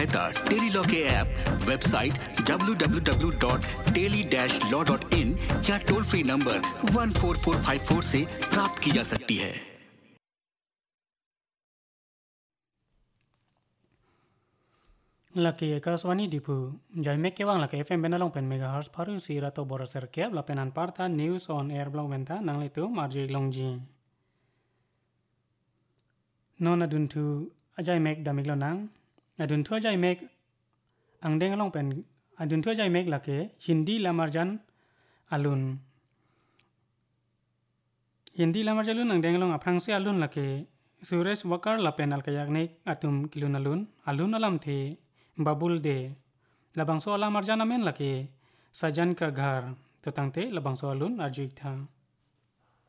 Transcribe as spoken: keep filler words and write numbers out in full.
सहायता tele law के app, website W W W dot tele dash law dot in या toll free number one four four five four से प्राप्त की जा सकती है। Laki kaswani dipu jaime kewang laki F M benalong pen megahertz paru sira to boroser keb la penan parta news on air blog benta nang litu marji longji non aduntu ajai mek damiglo nang aduntu ajai mek angdeng long pen aduntu ajai mek laki hindi lamarjan alun hindi lamarjan alun angdeng long aprangsi alun laki Suresh Wakar la penal kayak nek atum kilun alun alun alam the babul de labangso alam arjana men laki sajan ka ghar to tangte labangso alun arjik tha